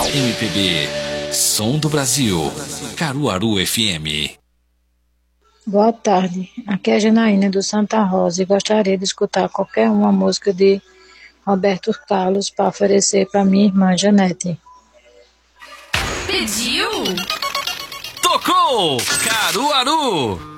MPB, Som do Brasil, Caruaru FM. Boa tarde, aqui é a Janaína do Santa Rosa e gostaria de escutar qualquer uma música de Roberto Carlos para oferecer para minha irmã Janete. Pediu? Tocou! Caruaru!